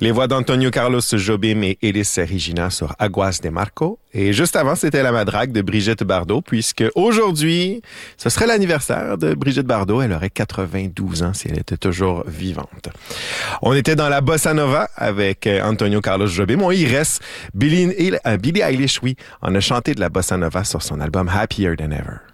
Les voix d'Antonio Carlos Jobim et Elis Regina sur Aguas de Marco. Et juste avant, c'était La Madrague de Brigitte Bardot, puisque aujourd'hui, ce serait l'anniversaire de Brigitte Bardot. Elle aurait 92 ans si elle était toujours vivante. On était dans la bossa nova avec Antonio Carlos Jobim. On y reste. Billie Eilish, oui, en a chanté de la bossa nova sur son album Happier Than Ever.